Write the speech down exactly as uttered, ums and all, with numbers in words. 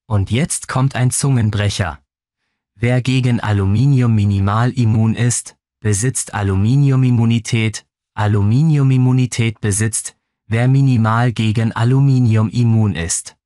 Und jetzt kommt ein Zungenbrecher. Wer gegen Aluminium minimal immun ist, besitzt Aluminiumimmunität. Aluminiumimmunität besitzt, wer minimal gegen Aluminium immun ist.